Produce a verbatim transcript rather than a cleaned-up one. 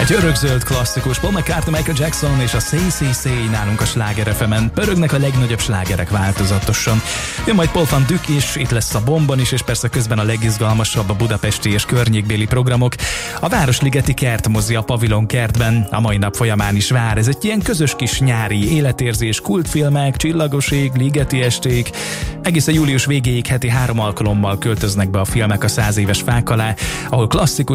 Egy örökzöld klasszikus, Paul McCartney, Michael Jackson és a Say Say Say nálunk a Sláger ef emen. Pörögnek a legnagyobb slágerek változatosan. Jön majd Paul van Dyk is, itt lesz a Bomban is, és persze közben a legizgalmasabb a budapesti és környékbéli programok. A Városligeti Kertmozi a Pavilon kertben a mai nap folyamán is vár. Ez egy ilyen közös kis nyári életérzés, kultfilmek, csillagos ég, ligeti esték. Egészen július végéig heti három alkalommal költöznek be a filmek a száz éves fák alá, ahol klasszikus